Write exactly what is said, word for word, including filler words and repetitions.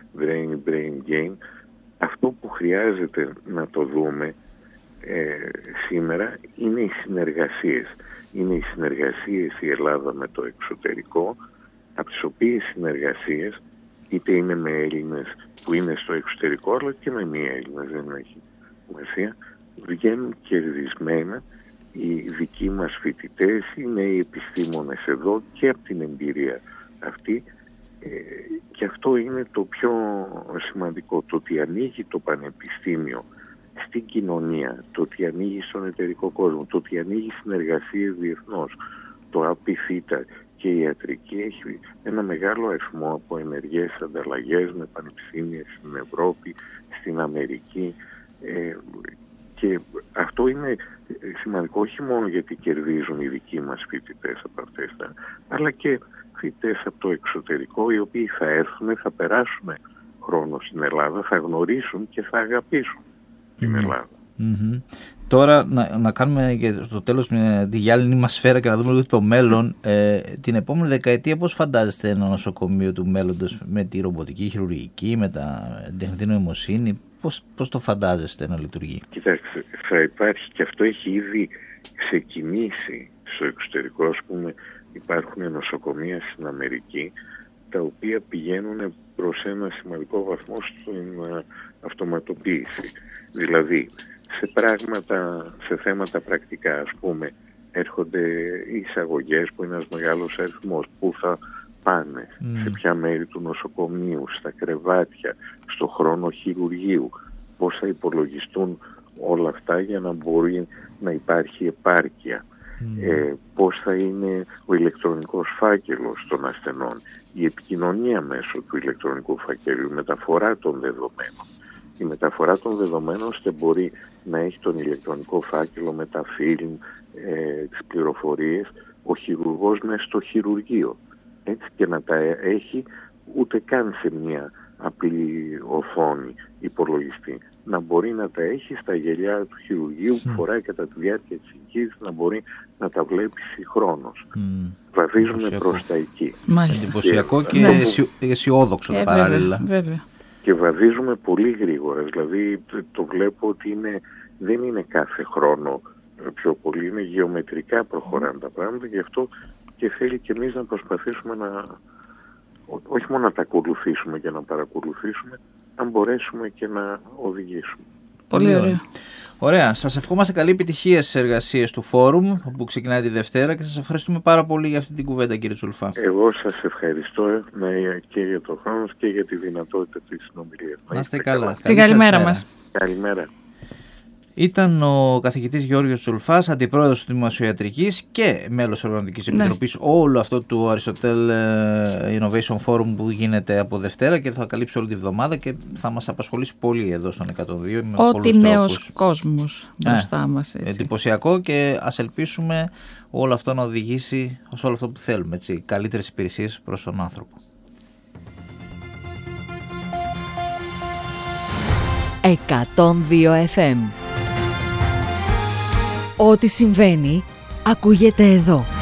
drain, brain gain. Αυτό που χρειάζεται να το δούμε ε, σήμερα είναι οι συνεργασίες. Είναι οι συνεργασίες η Ελλάδα με το εξωτερικό, από τις οποίες συνεργασίες, είτε είναι με Έλληνες που είναι στο εξωτερικό, αλλά και με μη Έλληνες, δεν έχει σημασία, βγαίνουν κερδισμένα οι δικοί μας φοιτητές, οι νέοι επιστήμονες εδώ και από την εμπειρία αυτή. Ε, και αυτό είναι το πιο σημαντικό, το ότι ανοίγει το πανεπιστήμιο στην κοινωνία, το ότι ανοίγει στον εταιρικό κόσμο, το ότι ανοίγει συνεργασίες διεθνώς. Το ΑΠΙΘΙΤΑ και η ιατρική έχει ένα μεγάλο αριθμό από ενεργές ανταλλαγές με πανεπιστήμια στην Ευρώπη, στην Αμερική, ε, και αυτό είναι σημαντικό όχι μόνο γιατί κερδίζουν οι δικοί μας φοιτητές από αυτές, αλλά και φοιτητές από το εξωτερικό, οι οποίοι θα έρθουν, θα περάσουν χρόνο στην Ελλάδα, θα γνωρίσουν και θα αγαπήσουν την Ελλάδα. Mm-hmm. Τώρα να, να κάνουμε για το τέλος με τη γυάλινη μας σφαίρα και να δούμε λίγο το μέλλον. Ε, την επόμενη δεκαετία πώς φαντάζεστε ένα νοσοκομείο του μέλλοντος με τη ρομποτική χειρουργική, με τα τεχνητή νοημοσύνη? Πώς, πώς το φαντάζεστε να λειτουργεί? Κοιτάξτε, θα υπάρχει, και αυτό έχει ήδη ξεκινήσει στο εξωτερικό. Ας πούμε, υπάρχουν νοσοκομεία στην Αμερική τα οποία πηγαίνουν προς ένα σημαντικό βαθμό στην αυτοματοποίηση. Δηλαδή, σε πράγματα, σε θέματα πρακτικά, ας πούμε, έρχονται εισαγωγές που είναι ένας μεγάλος αριθμός, που θα πάνε, mm. σε ποια μέρη του νοσοκομείου, στα κρεβάτια, στο χρόνο χειρουργείου, πώς θα υπολογιστούν όλα αυτά για να μπορεί να υπάρχει επάρκεια. Mm. Ε, πώς θα είναι ο ηλεκτρονικός φάκελος των ασθενών, η επικοινωνία μέσω του ηλεκτρονικού φακέλου, η μεταφορά των δεδομένων. Η μεταφορά των δεδομένων ώστε μπορεί να έχει τον ηλεκτρονικό φάκελο με τα φιλμ, ε, τις πληροφορίες, ο χειρουργός μέσα στο χειρουργείο. Έτσι, και να τα έχει ούτε καν σε μια απλή οθόνη υπολογιστή. Να μπορεί να τα έχει στα γυαλιά του χειρουργείου που φοράει κατά τη διάρκεια της εγχείρησης, να μπορεί να τα βλέπει συγχρόνως. Mm. Βαδίζουμε προς τα εκεί. Εντυπωσιακό και, και αισιόδοξο ε, παράλληλα. Βέβαια, βέβαια. Και βαδίζουμε πολύ γρήγορα. Δηλαδή το βλέπω ότι είναι, δεν είναι κάθε χρόνο πιο πολύ, είναι γεωμετρικά προχωράνε τα πράγματα, γι' αυτό και θέλει και εμείς να προσπαθήσουμε να, όχι μόνο να τα ακολουθήσουμε και να παρακολουθήσουμε, αν μπορέσουμε και να οδηγήσουμε. Πολύ ωραία. Ωραία. Σας ευχόμαστε καλή επιτυχία στις εργασίες του Φόρουμ που ξεκινάει τη Δευτέρα και σας ευχαριστούμε πάρα πολύ για αυτή την κουβέντα, κύριε Τσουλφά. Εγώ σας ευχαριστώ ναι, και για τον χρόνο και για τη δυνατότητα της συνομιλίας. Να είστε καλά. Την καλημέρα μας. Καλημέρα. Ήταν ο καθηγητής Γιώργος Τσουλφάς, αντιπρόεδρος του Δημοσιοιατρικής και μέλος Οργανωτικής Επιτροπής, ναι, όλο αυτό του Aristotle Innovation Forum που γίνεται από Δευτέρα και θα καλύψει όλη τη βδομάδα και θα μας απασχολήσει πολύ εδώ στον εκατόν δύο. Ό,τι νέος κόσμος μπροστά ναι, μας. Έτσι. Εντυπωσιακό, και ας ελπίσουμε όλο αυτό να οδηγήσει σε όλο αυτό που θέλουμε, έτσι, καλύτερες υπηρεσίες προς τον άνθρωπο. εκατόν δύο εφ εμ. Ό,τι συμβαίνει, ακούγεται εδώ.